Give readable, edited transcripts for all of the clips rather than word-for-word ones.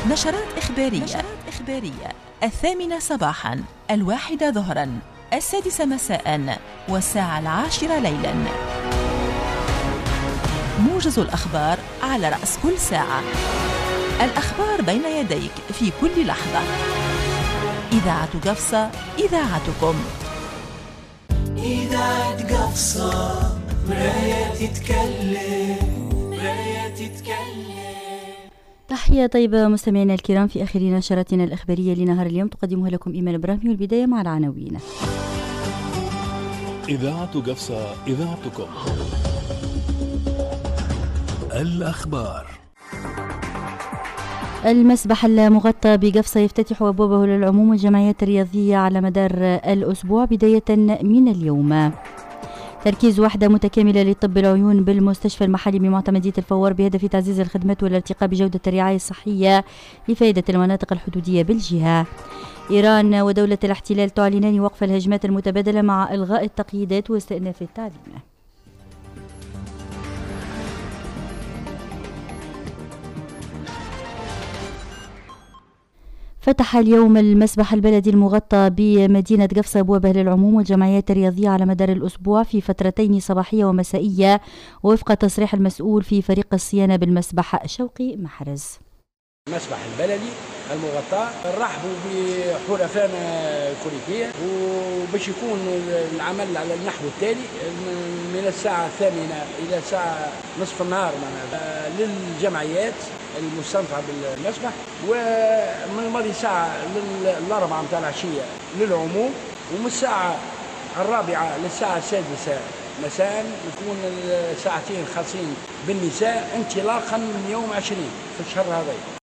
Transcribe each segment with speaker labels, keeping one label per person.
Speaker 1: نشرات إخبارية 8 صباحا، 1 ظهرا، 6 مساء، والساعة 10 ليلا. موجز الأخبار على رأس كل ساعة. الأخبار بين يديك في كل لحظة. إذاعة قفصة، إذاعتكم.
Speaker 2: إذاعة قفصة، مراية تتكلم، مراية تتكلم.
Speaker 3: تحية طيبة مستمعينا الكرام في آخر نشرتنا الإخبارية لنهار اليوم، تقدمها لكم إيمان إبراهيم. والبداية مع العناوين.
Speaker 4: إذاعة قفصة، إذاعتكم. الأخبار.
Speaker 3: المسبح المغطى بقفصة يفتتح أبوابه للعموم والجمعيات الرياضية على مدار الأسبوع بداية من اليوم. تركيز وحدة متكاملة لطب العيون بالمستشفى المحلي بمعتمدية الفوار بهدف تعزيز الخدمات والارتقاء بجودة الرعاية الصحية لفائدة المناطق الحدودية بالجهة. إيران ودولة الاحتلال تعلنان وقف الهجمات المتبادلة مع إلغاء التقييدات واستئناف التعليم. فتح اليوم المسبح البلدي المغطى بمدينة قفصة أبوابه للعموم والجمعيات الرياضية على مدار الأسبوع في فترتين صباحية ومسائية، وفق تصريح المسؤول في فريق الصيانة بالمسبح شوقي محرز.
Speaker 5: المسبح البلدي المغطى نرحبوا بحلفائنا الكوريكية، وباش يكون العمل على النحو التالي من الساعة 8 إلى الساعة نصف النهار للجمعيات المستنفعة بالمسبح، ومن الماضي ساعة للأربعة متاع العشية للعموم، ومن الساعة 4 للساعة 6 مساء يكون ساعتين خاصين بالنساء انطلاقا من يوم 20 في الشهر هذا،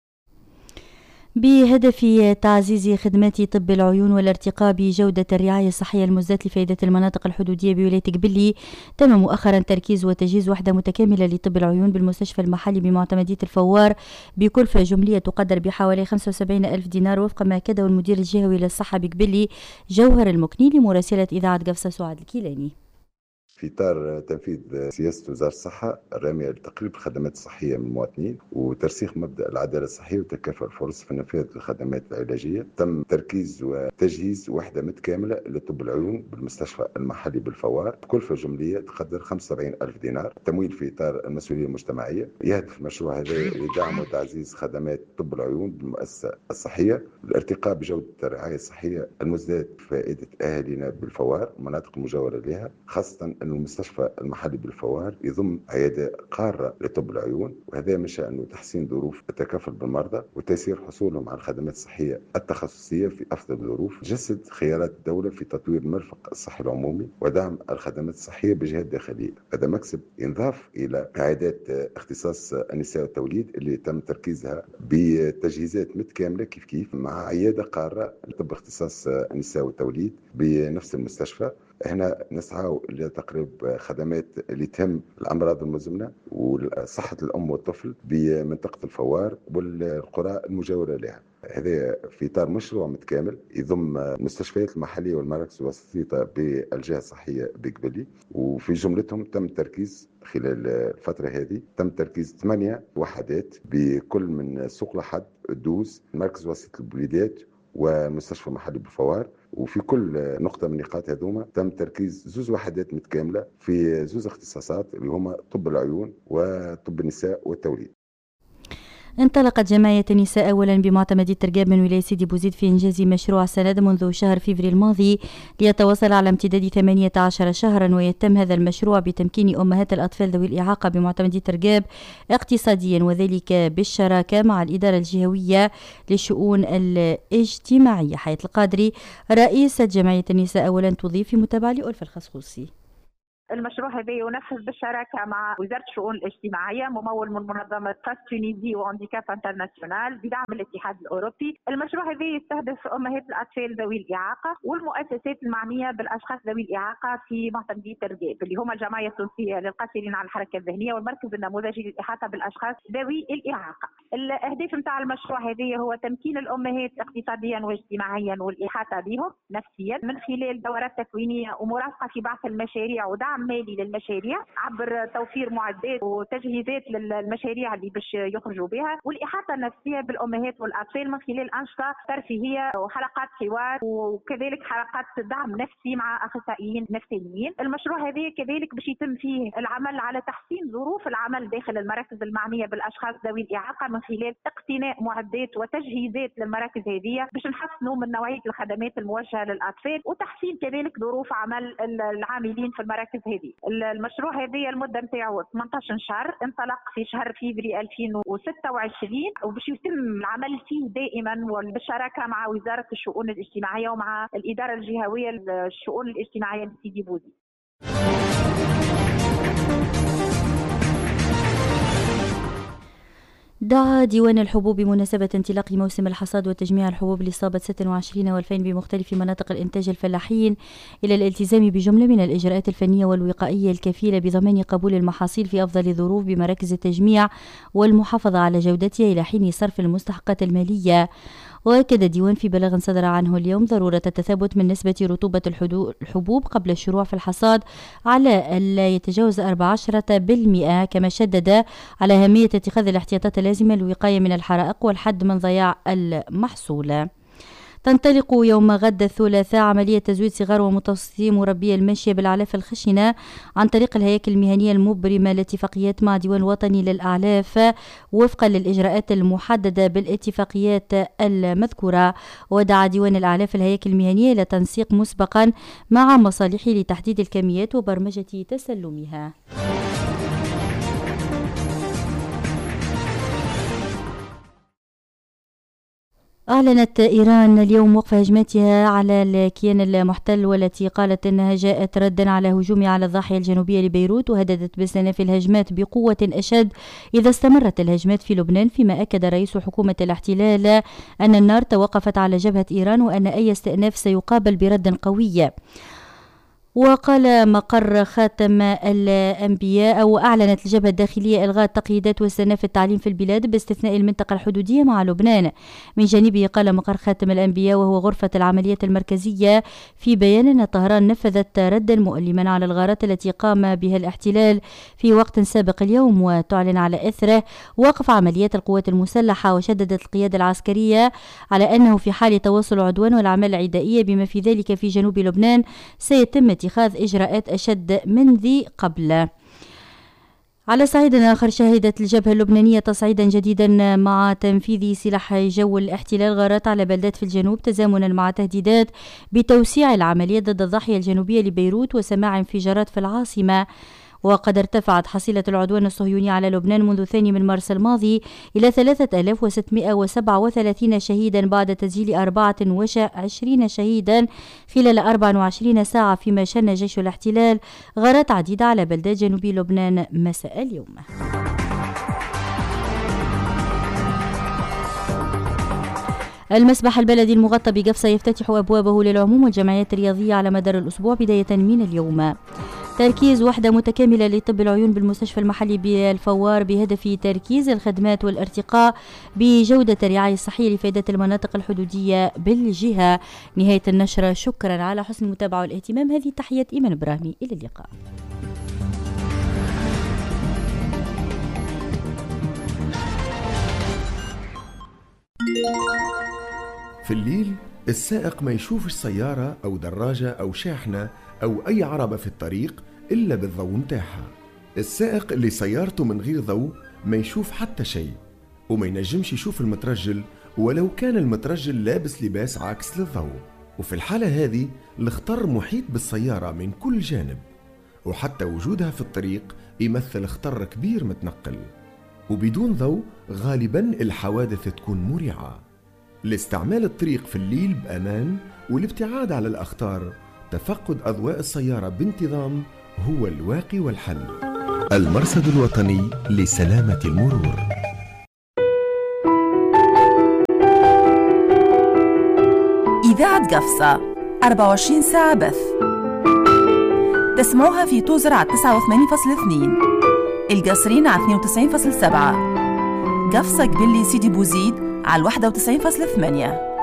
Speaker 3: بهدف تعزيز خدمات طب العيون والارتقاء بجودة الرعاية الصحية المزدة لفائدة المناطق الحدودية بولاية قبلي. تم مؤخرا تركيز وتجهيز وحدة متكاملة لطب العيون بالمستشفى المحلي بمعتمدية الفوار بكلفة جملية تقدر بحوالي 75 ألف دينار، وفق ما أكده المدير الجهوي للصحة بقبلي جوهر المكني لمراسلة إذاعة قفصة سعاد الكيلاني.
Speaker 6: في إطار تنفيذ سياسة وزارة الصحة الرامية لتقريب الخدمات الصحية من المواطنين وترسيخ مبدأ العدالة الصحية وتكافؤ الفرص في نفاذ الخدمات العلاجية، تم تركيز وتجهيز وحدة متكاملة لطب العيون بالمستشفى المحلي بالفوار بكلفة جملية تقدر 75 ألف دينار، تمويل في إطار المسؤولية المجتمعية. يهدف المشروع هذا لدعم وتعزيز خدمات طب العيون بالمؤسسة الصحية، الارتقاء بجودة الرعاية الصحية المزداد بفائدة أهالينا بالفوار والمناطق المجاورة لها، خاصة المستشفى المحلي بالفوار يضم عيادة قارة لطب العيون، وهذا من شأنه تحسين ظروف التكافل بالمرضى وتيسير حصولهم على الخدمات الصحية التخصصية في أفضل الظروف، جسد خيارات الدولة في تطوير المرفق الصحي العمومي ودعم الخدمات الصحية بجهات داخلية. هذا مكسب ينضاف إلى عيادات اختصاص النساء والتوليد اللي تم تركيزها بتجهيزات متكاملة كيف مع عيادة قارة لطب اختصاص النساء والتوليد بنفس المستشفى. هنا نسعى لتقريب خدمات اللي تهم الأمراض المزمنة وصحة الأم والطفل بمنطقة الفوار والقرى المجاورة لها. هذا في إطار مشروع متكامل يضم المستشفيات المحلية والمراكز الوسيطة بالجهة الصحية بقبلي، وفي جملتهم تم التركيز خلال الفترة هذه تم تركيز 8 وحدات بكل من سوق لحد الدوز مركز وسيط البليدات ومستشفى محلي بالفوار، وفي كل نقطة من نقاط هذوما تم تركيز 2 وحدات متكاملة في 2 اختصاصات اللي هما طب العيون وطب النساء والتوليد.
Speaker 3: انطلقت جمعية النساء أولا بمعتمدية ترقاب من ولاية سيدي بوزيد في إنجاز مشروع سند منذ شهر فبراير الماضي ليتواصل على امتداد 18 شهرا، ويتم هذا المشروع بتمكين أمهات الأطفال ذوي الإعاقة بمعتمدية ترقاب اقتصاديا، وذلك بالشراكة مع الإدارة الجهوية للشؤون الاجتماعية. حياة القادري رئيسة جمعية النساء أولا تضيف في متابعة لألف الخصخوصي.
Speaker 7: المشروع هذا ينفذ بالشراكة مع وزارة الشؤون الاجتماعية ممول من منظمة كاس تونيزي وهانديكاب انترناسيونال بدعم الاتحاد الأوروبي. المشروع هذا يستهدف أمهات الأطفال ذوي الإعاقة والمؤسسات المعنية بالأشخاص ذوي الإعاقة في معتمدية ترقاب اللي هم الجمعية التونسية للقاصرين على الحركة الذهنية والمركز النموذجي للإحاطة بالأشخاص ذوي الإعاقة. الأهداف نتاع المشروع هذه هو تمكين الأمهات اقتصاديا واجتماعيا والإحاطة بهم نفسيا من خلال دورات تكوينية ومرافقة في بعض المشاريع ودعم مالي للمشاريع عبر توفير معدات وتجهيزات للمشاريع اللي باش يخرجوا بها، والإحاطة النفسية بالأمهات والأطفال من خلال أنشطة ترفيهية وحلقات حوار وكذلك حلقات دعم نفسي مع أخصائيين نفسيين. المشروع هذا كذلك باش يتم فيه العمل على تحسين ظروف العمل داخل المراكز المعنية بالأشخاص ذوي الإعاقة من خلال اقتناء معدات وتجهيزات للمراكز هذه باش نحسنوا من نوعية الخدمات الموجهة للأطفال وتحسين كذلك ظروف عمل العاملين في المراكز هذه. المشروع هذا المدة نتاعو 18 شهر، انطلق في شهر فيفري 2026 وباش يتم العمل فيه دائما بالشراكة مع وزارة الشؤون الاجتماعية ومع الإدارة الجهوية للشؤون الاجتماعية لسيدي بوزيد.
Speaker 3: دعا ديوان الحبوب بمناسبة انطلاق موسم الحصاد وتجميع الحبوب لإصابة 26 و2000 بمختلف مناطق الإنتاج الفلاحين إلى الالتزام بجملة من الإجراءات الفنية والوقائية الكفيلة بضمان قبول المحاصيل في أفضل الظروف بمراكز التجميع والمحافظة على جودتها إلى حين صرف المستحقات المالية. وأكد الديوان في بلاغ صدر عنه اليوم ضرورة التثبت من نسبة رطوبة الحبوب قبل الشروع في الحصاد على ألا يتجاوز 14%، كما شدد على أهمية اتخاذ الاحتياطات اللازمة للوقاية من الحرائق والحد من ضياع المحصول. تنطلق يوم غد الثلاثاء عملية تزويد صغار ومتوسطي مربي الماشية بالأعلاف الخشنة عن طريق الهياكل المهنية المبرمة لاتفاقيات مع ديوان وطني للأعلاف وفقا للإجراءات المحددة بالاتفاقيات المذكورة. ودعا ديوان الأعلاف الهياكل المهنية إلى تنسيق مسبقا مع مصالحه لتحديد الكميات وبرمجة تسلمها. أعلنت إيران اليوم وقف هجماتها على الكيان المحتل، والتي قالت أنها جاءت ردا على هجوم على الضاحية الجنوبية لبيروت، وهددت باستئناف الهجمات بقوة أشد إذا استمرت الهجمات في لبنان. فيما أكد رئيس حكومة الاحتلال أن النار توقفت على جبهة إيران وأن أي استئناف سيقابل برد قوي. وقال مقر خاتم الأنبياء أو أعلنت الجبهة الداخلية إلغاء التقييدات واستئناف التعليم في البلاد باستثناء المنطقة الحدودية مع لبنان. من جانبه قال مقر خاتم الأنبياء وهو غرفة العمليات المركزية في بيان أن طهران نفذت ردا مؤلما على الغارات التي قام بها الاحتلال في وقت سابق اليوم، وتعلن على إثره وقف عمليات القوات المسلحة. وشددت القيادة العسكرية على أنه في حال تواصل العدوان والأعمال العدائية بما في ذلك في جنوب لبنان سيتم اتخاذ إجراءات أشد من ذي قبل. على صعيد آخر، شهدت الجبهة اللبنانية تصعيدا جديدا مع تنفيذ سلاح جو الاحتلال غارات على بلدات في الجنوب تزامنا مع تهديدات بتوسيع العمليات ضد الضاحية الجنوبية لبيروت وسماع انفجارات في العاصمة. وقد ارتفعت حصيلة العدوان الصهيوني على لبنان منذ 2 من مارس الماضي إلى 3637 شهيدا بعد تسجيل 24 شهيدا خلال 24 ساعة، فيما شن جيش الاحتلال غارات عديدة على بلدات جنوب لبنان مساء اليوم. المسبح البلدي المغطى بقفصة يفتتح أبوابه للعموم والجمعيات الرياضية على مدار الأسبوع بداية من اليوم. تركيز وحدة متكاملة لطب العيون بالمستشفى المحلي بالفوار بهدف تركيز الخدمات والارتقاء بجودة الرعاية الصحية لفائدة المناطق الحدودية بالجهة. نهاية النشرة، شكرا على حسن المتابعة والاهتمام. هذه تحية إيمان إبراهيمي، إلى اللقاء.
Speaker 8: في الليل السائق ما يشوفش سيارة أو دراجة أو شاحنة أو أي عربة في الطريق إلا بالضوء متاعها. السائق اللي سيارته من غير ضوء ما يشوف حتى شيء، وما ينجمش يشوف المترجل ولو كان المترجل لابس لباس عاكس للضوء. وفي الحالة هذه الخطر محيط بالسيارة من كل جانب، وحتى وجودها في الطريق يمثل خطر كبير متنقل. وبدون ضوء غالبا الحوادث تكون مريعة. لاستعمال الطريق في الليل بأمان والابتعاد على الأخطار، تفقد أضواء السيارة بانتظام هو الواقي والحل. المرصد الوطني لسلامة المرور.
Speaker 1: إذاعة قفصة 24 ساعة بث. تسمعوها في توزر على 89.2، القصرين على 92.7، قفصة قبلي سيدي بوزيد على 91.8.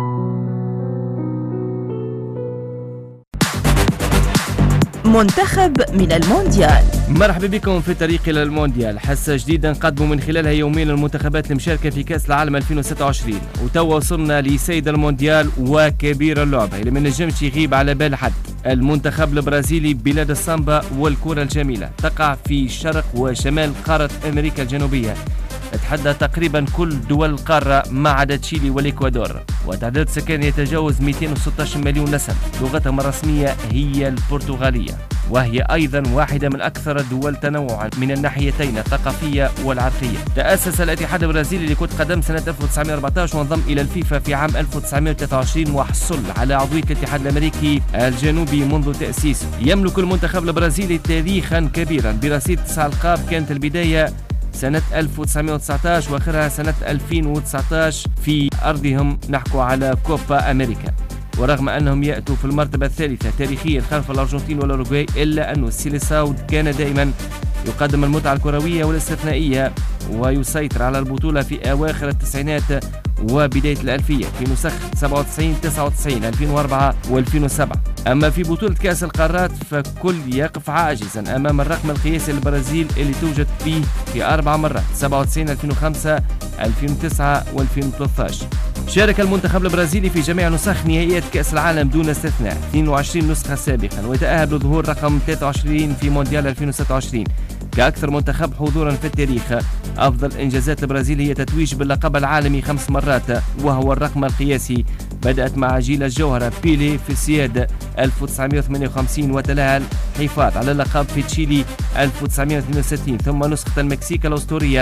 Speaker 1: منتخب من المونديال.
Speaker 9: مرحبا بكم في طريق إلى المونديال، حصة جديدة نقدموا من خلالها يومين المنتخبات المشاركة في كأس العالم 2026. وتوا وصلنا لسيد المونديال وكبير اللعبة اللي ما نجمش يغيب على بال حد، المنتخب البرازيلي بلاد السامبا والكرة الجميلة، تقع في شرق وشمال قارة أمريكا الجنوبية، تحدى تقريبا كل دول القارة ما عدا تشيلي والإكوادور، وتعداد سكان يتجاوز 216 مليون نسمة. لغتهم الرسمية هي البرتغالية، وهي أيضا واحدة من أكثر الدول تنوعا من الناحيتين الثقافية والعرقية. تأسس الاتحاد البرازيلي لكرة القدم سنة 1914 وانضم إلى الفيفا في عام 1923 وحصل على عضوية الاتحاد الأمريكي الجنوبي منذ تأسيسه. يملك المنتخب البرازيلي تاريخا كبيرا برصيد 9 ألقاب، كانت البداية سنة 1919 واخرها سنة 2019 في أرضهم، نحكو على كوبا أمريكا. ورغم أنهم يأتوا في المرتبة الثالثة تاريخيا خلف الأرجنتين والأوروغواي، إلا أن السيليساو كان دائما يقدم المتعة الكروية والاستثنائية ويسيطر على البطولة في أواخر التسعينات وبداية الألفية في نسخ 97 99 2004 و2007. أما في بطولة كأس القارات فكل يقف عاجزا أمام الرقم القياسي للبرازيل اللي توجد فيه في 4 مرات 97 2005 2009 و2013. شارك المنتخب البرازيلي في جميع نسخ نهائيات كأس العالم دون استثناء، 22 نسخة سابقا، ويتأهب لظهور رقم 23 في مونديال 2026 كأكثر منتخب حضورا في التاريخ. أفضل إنجازات البرازيل هي تتويج باللقب العالمي 5 مرات، وهو الرقم القياسي. بدأت مع جيل الجوهرة بيلي في السيادة 1958 وتلاها الحفاظ على اللقب في تشيلي 1962، ثم نسخة المكسيك الأسطورية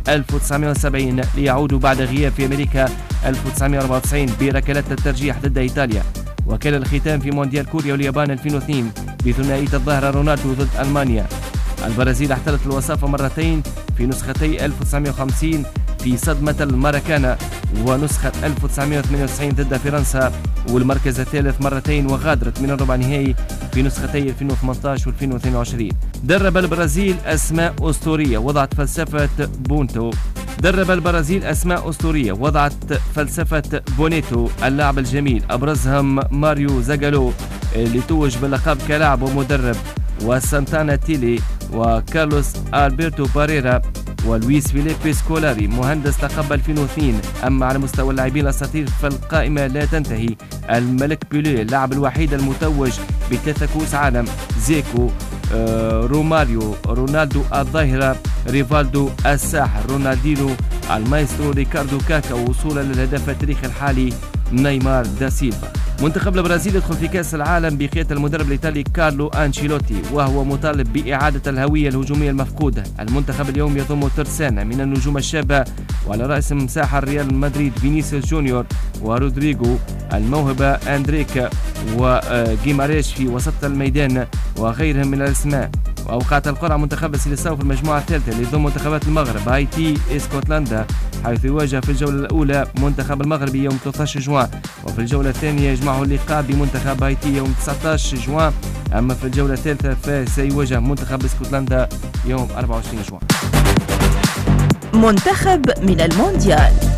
Speaker 9: 1970 ليعودوا بعد غياب في أمريكا 1994 بركلات الترجيح ضد إيطاليا. وكان الختام في مونديال كوريا واليابان 2002 بثنائية الظاهرة رونالدو ضد ألمانيا. البرازيل احتلت الوصافة مرتين في نسختي 1950 في صدمة الماراكانا، ونسخة 1998 ضد فرنسا، والمركز الثالث مرتين، وغادرت من الربع نهائي في نسختي 2018 و2022. درب البرازيل أسماء أسطورية وضعت فلسفة بونتو. درب البرازيل أسماء أسطورية وضعت فلسفة بونيتو اللاعب الجميل، أبرزهم ماريو زاغالو اللي توج باللقب كلاعب ومدرب، وسانتانا تيلي، وكارلوس ألبرتو باريرا، ولويس فيليبي سكولاري مهندس لقب 2002. أما على مستوى اللاعبين الأساطير فالقائمة لا تنتهي. الملك بيليه اللاعب الوحيد المتوج ب3 كؤوس عالم، زيكو، روماريو، رونالدو الظاهرة، ريفالدو الساحر، رونالدينو، المايسترو ريكاردو كاكا، وصولا للهدف التاريخي الحالي نيمار دا سيلفا. منتخب البرازيل يدخل في كأس العالم بقيادة المدرب الإيطالي كارلو أنشيلوتي، وهو مطالب بإعادة الهوية الهجومية المفقودة. المنتخب اليوم يضم ترسانة من النجوم الشابة، وعلى رأس مساحة ريال مدريد فينيسيوس جونيور ورودريغو، الموهبة أندريك وجيماريش في وسط الميدان، وغيرهم من الأسماء. وأوقعت القرعة منتخب السيليساو في المجموعة الثالثة اللي يضم منتخبات المغرب، هايتي، اسكتلندا، حيث يواجه في الجولة الأولى منتخب المغربي يوم 13 جوان، وفي الجولة الثانية يجمعه اللقاء بمنتخب هايتي يوم 19 جوان. أما في الجولة الثالثة فسيواجه منتخب اسكتلندا يوم 24 جوان.
Speaker 1: منتخب من المونديال.